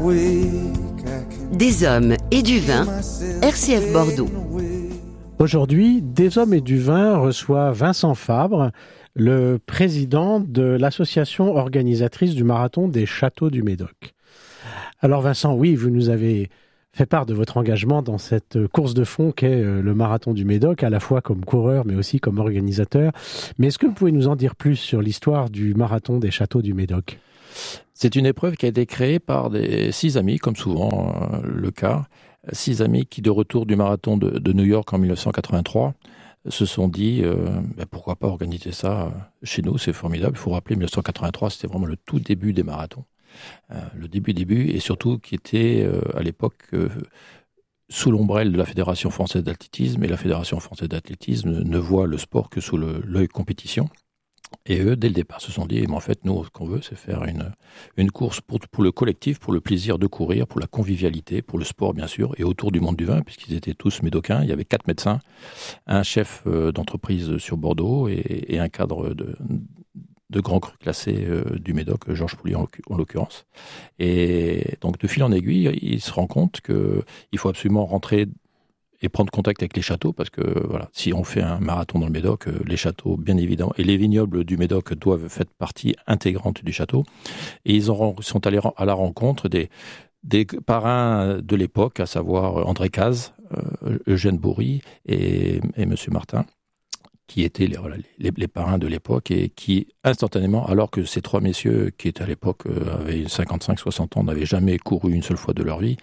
Des hommes et du vin, RCF Bordeaux. Aujourd'hui, Des hommes et du vin reçoit Vincent Fabre, le président de l'association organisatrice du marathon des Châteaux du Médoc. Alors Vincent, oui, vous nous avez fait part de votre engagement dans cette course de fond qu'est le marathon du Médoc, à la fois comme coureur mais aussi comme organisateur. Mais est-ce que vous pouvez nous en dire plus sur l'histoire du marathon des Châteaux du Médoc ? C'est une épreuve qui a été créée par 6 amis, comme souvent le cas. 6 amis qui, de retour du marathon de New York en 1983, se sont dit pourquoi pas organiser ça chez nous, c'est formidable. Il faut rappeler, 1983, c'était vraiment le tout début des marathons. Le début, et surtout qui était à l'époque sous l'ombrelle de la Fédération française d'athlétisme, et la Fédération française d'athlétisme ne voit le sport que sous l'œil compétition. Et eux, dès le départ, se sont dit, mais en fait, nous, ce qu'on veut, c'est faire une course pour le collectif, pour le plaisir de courir, pour la convivialité, pour le sport, bien sûr, et autour du monde du vin, puisqu'ils étaient tous médocains. Il y avait 4 médecins, un chef d'entreprise sur Bordeaux et un cadre de grands crus classés du Médoc, Georges Pouliot en l'occurrence. Et donc, de fil en aiguille, ils se rendent compte qu'il faut absolument rentrer et prendre contact avec les châteaux, parce que voilà, si on fait un marathon dans le Médoc, les châteaux, bien évidemment, et les vignobles du Médoc doivent faire partie intégrante du château. Et ils sont allés à la rencontre des parrains de l'époque, à savoir André Cazes, Eugène Bourry et Monsieur Martin, qui étaient les parrains de l'époque et qui, instantanément, alors que ces 3 messieurs, qui étaient à l'époque, avaient 55-60 ans, n'avaient jamais couru une seule fois de leur vie,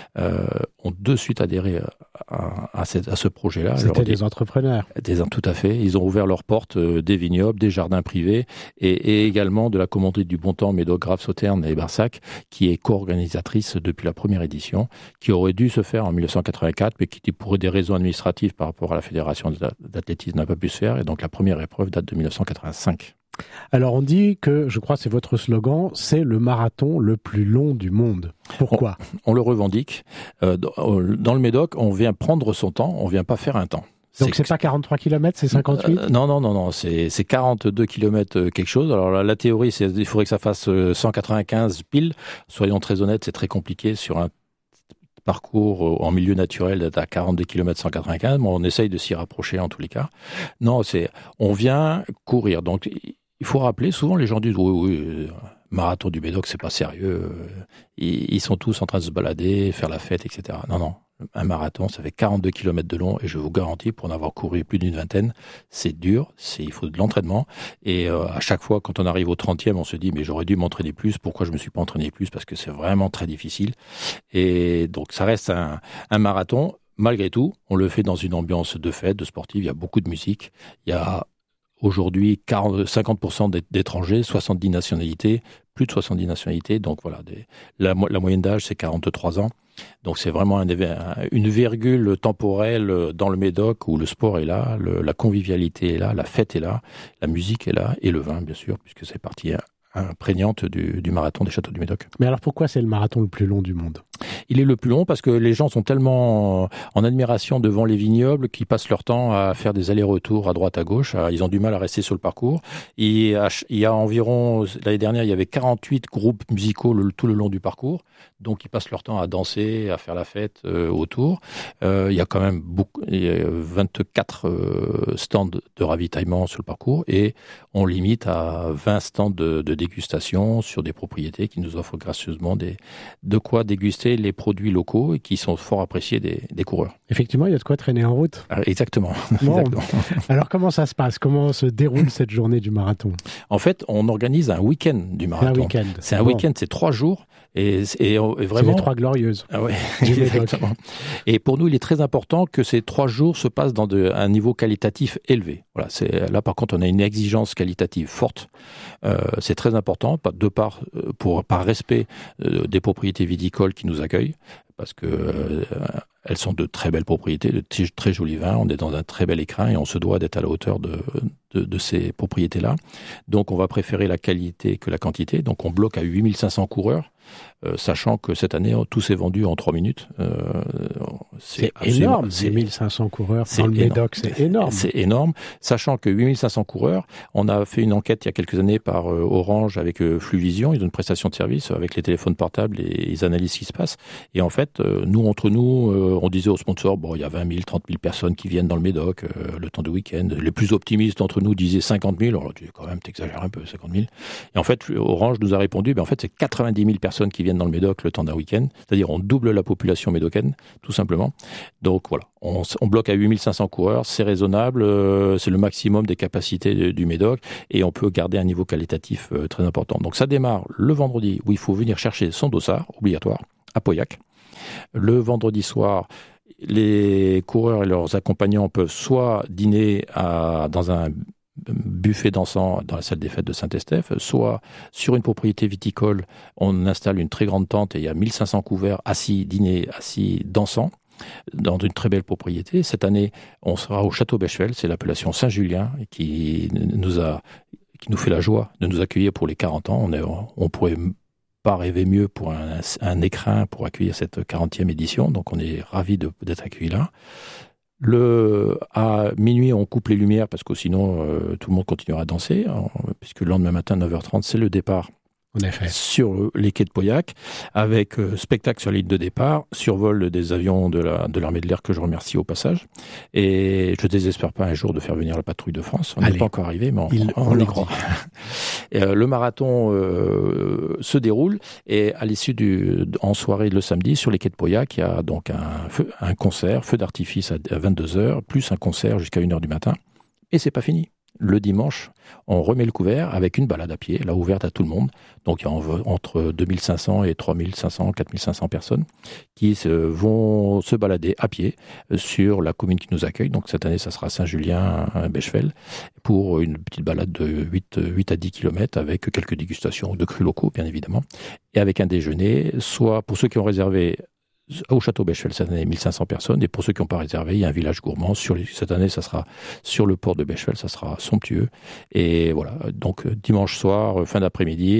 ont de suite adhéré à ce projet-là. C'était des entrepreneurs. Tout à fait. Ils ont ouvert leurs portes des vignobles, des jardins privés et également de la commanderie du Bon Temps, Médoc, Graves, Sauternes et Barsac, qui est co-organisatrice depuis la première édition, qui aurait dû se faire en 1984, mais qui, pour des raisons administratives par rapport à la Fédération d'athlétisme, n'a pas pu se faire. Et donc la première épreuve date de 1985. Alors on dit que, je crois c'est votre slogan, c'est le marathon le plus long du monde. Pourquoi ? On le revendique. Dans le Médoc, on vient prendre son temps, on vient pas faire un temps. Donc c'est pas 43 km, c'est 58 ? Non, c'est 42 km quelque chose. Alors la théorie, c'est il faudrait que ça fasse 195 piles. Soyons très honnêtes, c'est très compliqué sur un parcours en milieu naturel d'être à 42 km 195, mais on essaye de s'y rapprocher en tous les cas. Non, on vient courir. Donc il faut rappeler, souvent les gens disent oui, marathon du Médoc, c'est pas sérieux. Ils sont tous en train de se balader, faire la fête, etc. Non. Un marathon, ça fait 42 km de long et je vous garantis, pour en avoir couru plus d'une vingtaine, c'est dur, il faut de l'entraînement. Et à chaque fois, quand on arrive au 30e, on se dit, mais j'aurais dû m'entraîner plus. Pourquoi je me suis pas entraîné plus ? Parce que c'est vraiment très difficile. Et donc, ça reste un marathon. Malgré tout, on le fait dans une ambiance de fête, de sportive. Il y a beaucoup de musique. Il y a aujourd'hui 50% d'étrangers, 70 nationalités, plus de 70 nationalités. Donc voilà, la moyenne d'âge, c'est 43 ans. Donc c'est vraiment une virgule temporelle dans le Médoc où le sport est là, la convivialité est là, la fête est là, la musique est là et le vin bien sûr, puisque c'est partie imprégnante du marathon des Châteaux du Médoc. Mais alors pourquoi c'est le marathon le plus long du monde ? Il est le plus long parce que les gens sont tellement en admiration devant les vignobles qu'ils passent leur temps à faire des allers-retours à droite à gauche. Ils ont du mal à rester sur le parcours. Il y a environ, l'année dernière, il y avait 48 groupes musicaux tout le long du parcours. Donc, ils passent leur temps à danser, à faire la fête autour. Il y a quand même 24 stands de ravitaillement sur le parcours et on limite à 20 stands de dégustation sur des propriétés qui nous offrent gracieusement de quoi déguster les produits locaux et qui sont fort appréciés des coureurs. Effectivement, il y a de quoi traîner en route. Exactement. Bon. Exactement. Alors, comment ça se passe ? Comment se déroule cette journée du marathon ? En fait, on organise un week-end du marathon. C'est un week-end, c'est 3 jours. Et vraiment... C'est les 3 glorieuses. Ah ouais, exactement. Et pour nous, il est très important que ces 3 jours se passent dans un niveau qualitatif élevé. Voilà, là, par contre, on a une exigence qualitative forte. C'est très important, par respect des propriétés viticoles qui nous accueillent, parce que elles sont de très belles propriétés, de très jolis vins. On est dans un très bel écrin et on se doit d'être à la hauteur de de ces propriétés-là. Donc, on va préférer la qualité que la quantité. Donc, on bloque à 8500 coureurs, sachant que cette année, tout s'est vendu en 3 minutes. C'est énorme, 8500 coureurs dans le Médoc, c'est énorme. C'est énorme, sachant que 8500 coureurs, on a fait une enquête il y a quelques années par Orange avec Fluvision, ils ont une prestation de service avec les téléphones portables et ils analysent ce qui se passe. Et en fait, entre nous, on disait aux sponsors, bon, il y a 20 000, 30 000 personnes qui viennent dans le Médoc le temps du week-end. Les plus optimistes d'entre nous disaient 50 000. Alors, tu dis quand même, t'exagères un peu, 50 000. Et en fait, Orange nous a répondu, en fait, c'est 90 000 personnes qui viennent dans le Médoc le temps d'un week-end. C'est-à-dire, on double la population médocaine, tout simplement. Donc, voilà. On bloque à 8500 coureurs. C'est raisonnable. C'est le maximum des capacités du Médoc. Et on peut garder un niveau qualitatif très important. Donc, ça démarre le vendredi où il faut venir chercher son dossard, obligatoire, à Pauillac. Le vendredi soir, les coureurs et leurs accompagnants peuvent soit dîner dans un buffet dansant dans la salle des fêtes de Saint-Estèphe, soit sur une propriété viticole, on installe une très grande tente et il y a 1500 couverts assis dansant dans une très belle propriété. Cette année, on sera au Château Bechevel, c'est l'appellation Saint-Julien qui nous fait la joie de nous accueillir pour les 40 ans. On pourrait pas rêver mieux pour un écrin pour accueillir cette 40e édition, donc on est ravis d'être accueillis là. À minuit, on coupe les lumières parce que sinon, tout le monde continuera à danser, puisque le lendemain matin, 9h30, c'est le départ. En effet. Sur les quais de Pauillac, avec spectacle sur la ligne de départ, survol des avions de l'armée de l'air que je remercie au passage. Et je désespère pas un jour de faire venir la patrouille de France. On n'est pas encore arrivé, mais on y croit. Le marathon se déroule et à l'issue en soirée le samedi, sur les quais de Pauillac, il y a donc un concert, feu d'artifice à 22h, plus un concert jusqu'à 1h du matin. Et c'est pas fini. Le dimanche, on remet le couvert avec une balade à pied, là ouverte à tout le monde. Donc il y a entre 2500 et 3500, 4500 personnes qui vont se balader à pied sur la commune qui nous accueille. Donc cette année, ça sera Saint-Julien à Bechevel pour une petite balade de 8 à 10 km avec quelques dégustations de crus locaux, bien évidemment, et avec un déjeuner, soit pour ceux qui ont réservé au Château Bechevel cette année, 1500 personnes. Et pour ceux qui n'ont pas réservé, il y a un village gourmand. Cette année, ça sera sur le port de Bechevel, ça sera somptueux. Et voilà, donc dimanche soir, fin d'après-midi,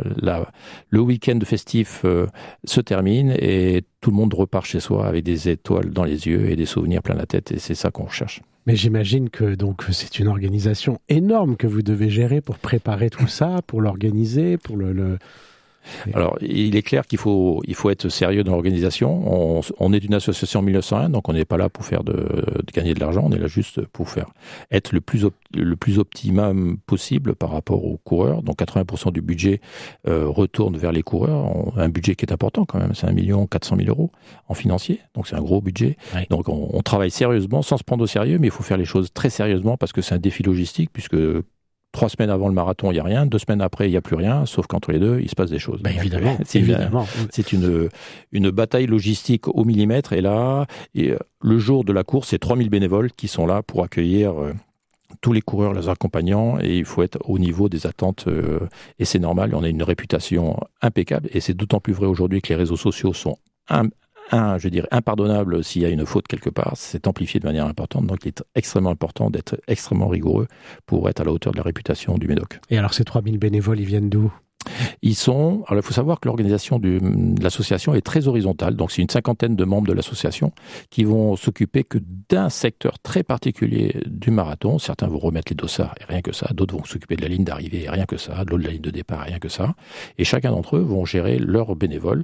le week-end festif se termine et tout le monde repart chez soi avec des étoiles dans les yeux et des souvenirs plein la tête. Et c'est ça qu'on recherche. Mais j'imagine que donc c'est une organisation énorme que vous devez gérer pour préparer tout ça, pour l'organiser, pour le... Alors, il est clair qu'il faut être sérieux dans l'organisation. On est une association en 1901, donc on n'est pas là pour faire de gagner de l'argent. On est là juste pour être le plus optimum possible par rapport aux coureurs. Donc, 80% du budget retourne vers les coureurs. Un budget qui est important quand même. C'est 1 400 000 € en financier. Donc, c'est un gros budget. Oui. Donc, on travaille sérieusement, sans se prendre au sérieux, mais il faut faire les choses très sérieusement parce que c'est un défi logistique, puisque 3 semaines avant le marathon, il n'y a rien. 2 semaines après, il n'y a plus rien. Sauf qu'entre les deux, il se passe des choses. Évidemment. C'est une bataille logistique au millimètre. Et là, le jour de la course, c'est 3000 bénévoles qui sont là pour accueillir tous les coureurs, leurs accompagnants. Et il faut être au niveau des attentes. Et c'est normal. On a une réputation impeccable. Et c'est d'autant plus vrai aujourd'hui que les réseaux sociaux sont impardonnable s'il y a une faute quelque part, c'est amplifié de manière importante. Donc, il est extrêmement important d'être extrêmement rigoureux pour être à la hauteur de la réputation du Médoc. Et alors, ces 3000 bénévoles, ils viennent d'où ? Alors, il faut savoir que l'organisation de l'association est très horizontale. Donc, c'est une 50aine de membres de l'association qui vont s'occuper que d'un secteur très particulier du marathon. Certains vont remettre les dossards et rien que ça. D'autres vont s'occuper de la ligne d'arrivée et rien que ça. D'autres de la ligne de départ et rien que ça. Et chacun d'entre eux vont gérer leurs bénévoles.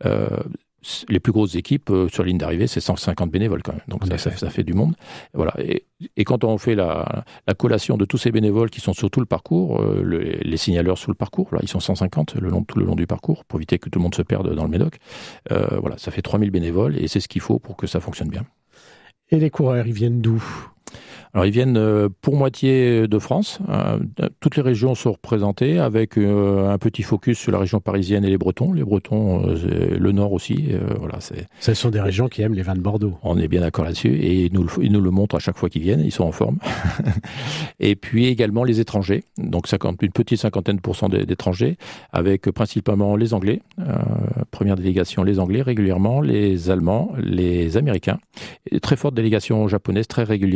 Les plus grosses équipes sur la ligne d'arrivée, c'est 150 bénévoles quand même. Donc ça fait du monde. Voilà. Et quand on fait la collation de tous ces bénévoles qui sont sur tout le parcours, les signaleurs sur le parcours, là, ils sont 150 tout le long du parcours pour éviter que tout le monde se perde dans le Médoc. Voilà, ça fait 3000 bénévoles et c'est ce qu'il faut pour que ça fonctionne bien. Et les coureurs, ils viennent d'où ? Alors, ils viennent pour moitié de France. Toutes les régions sont représentées avec un petit focus sur la région parisienne et les Bretons. Les Bretons, le Nord aussi. Voilà, ce sont des régions qui aiment les vins de Bordeaux. On est bien d'accord là-dessus. Et ils nous le montrent à chaque fois qu'ils viennent. Ils sont en forme. Et puis également les étrangers. Donc, une petite 50% d'étrangers avec principalement les Anglais. Première délégation, les Anglais régulièrement, les Allemands, les Américains. Et très forte délégation japonaise, très régulière.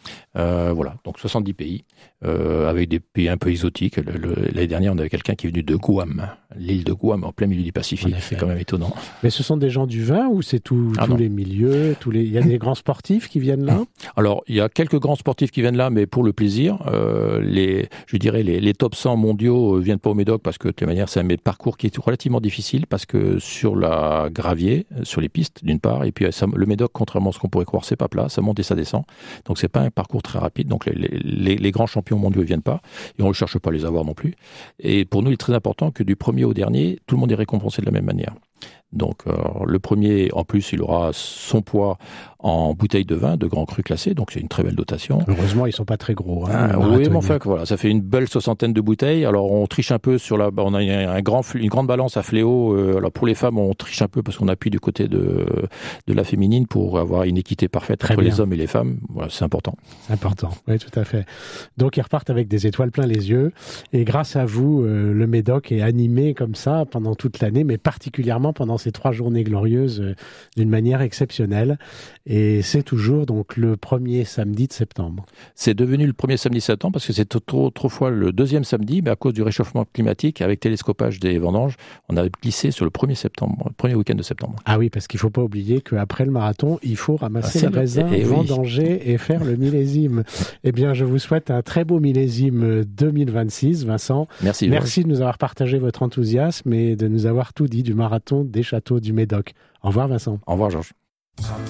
Voilà, donc 70 pays, avec des pays un peu exotiques. L'année dernière, on avait quelqu'un qui est venu de Guam, l'île de Guam, en plein milieu du Pacifique. C'est quand même étonnant. Mais ce sont des gens du vin ou c'est tous les milieux, il y a des grands sportifs qui viennent là? Alors, il y a quelques grands sportifs qui viennent là, mais pour le plaisir. Les top 100 mondiaux viennent pas au Médoc parce que de toute manière, c'est un parcours qui est relativement difficile parce que sur la gravier, sur les pistes d'une part, et puis le Médoc, contrairement à ce qu'on pourrait croire, c'est pas plat, ça monte et ça descend. Donc c'est pas un parcours très rapide. Donc les grands champions mondiaux viennent pas et on ne cherche pas à les avoir non plus. Et pour nous, il est très important que du premier au dernier, tout le monde est récompensé de la même manière. Donc le premier, en plus, il aura son poids en bouteille de vin, de grands crus classés, donc c'est une très belle dotation. Heureusement, ils sont pas très gros. Oui, mais enfin, voilà, ça fait une belle 60aine de bouteilles. Alors on triche un peu sur on a une grande balance à fléau. Alors pour les femmes, on triche un peu parce qu'on appuie du côté de la féminine pour avoir une équité parfaite entre les hommes et les femmes. Voilà, c'est important. C'est important, oui, tout à fait. Donc ils repartent avec des étoiles plein les yeux. Et grâce à vous, le Médoc est animé comme ça pendant toute l'année, mais particulièrement pendant ces 3 journées glorieuses d'une manière exceptionnelle. Et c'est toujours donc le premier samedi de septembre. C'est devenu le premier samedi de septembre parce que c'est autrefois le deuxième samedi, mais à cause du réchauffement climatique, avec télescopage des vendanges, on a glissé sur le 1er septembre, le premier week-end de septembre. Ah oui, parce qu'il ne faut pas oublier qu'après le marathon, il faut ramasser le raisin, vendanger et faire le millésime. Eh bien, je vous souhaite un très beau millésime 2026, Vincent. Merci. Merci de nous avoir partagé votre enthousiasme et de nous avoir tout dit du marathon des châteaux du Médoc. Au revoir, Vincent. Au revoir, Georges.